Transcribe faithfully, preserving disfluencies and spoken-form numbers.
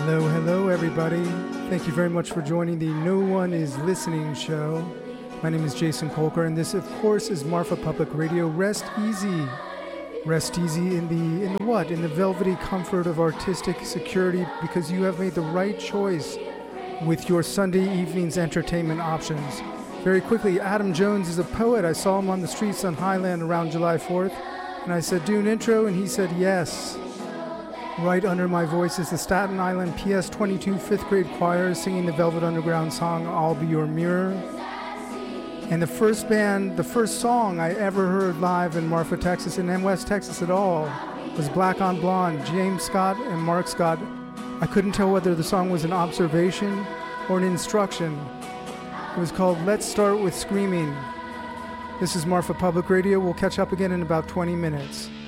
Hello, hello, everybody. Thank you very much for joining the No One Is Listening show. My name is Jason Kolker, and this, of course, is Marfa Public Radio. Rest easy. Rest easy in the, in the what? In the velvety comfort of artistic security, because you have made the right choice with your Sunday evening's entertainment options. Very quickly, Adam Jones is a poet. I saw him on the streets on Highland around July fourth, and I said, do an intro, and he said yes. Right under my voice is the Staten Island P S twenty-two fifth grade choir singing the Velvet Underground song, I'll Be Your Mirror. And the first band, the first song I ever heard live in Marfa, Texas, and in West Texas at all, was Black on Blonde, James Scott and Mark Scott. I couldn't tell whether the song was an observation or an instruction. It was called Let's Start With Screaming. This is Marfa Public Radio. We'll catch up again in about twenty minutes.